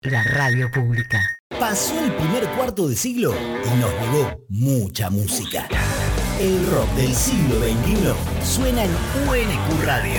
la radio pública. Pasó el primer cuarto de siglo y nos legó mucha música. El rock del siglo XXI suena en UNQ Radio.